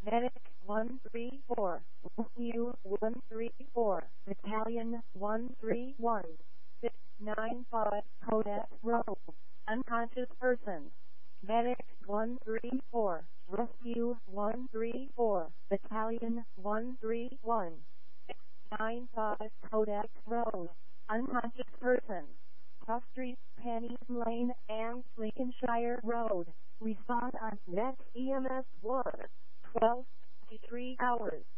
Medic 134, U 134, Battalion 131, 695, Kodak Road, unconscious person. Medic 134, Rescue 134, Battalion 131, 695, Kodak Road, unconscious person. Cross Street, Penny Lane, and Lincolnshire Road. Respond on Net EMS 1, 12:53 hours.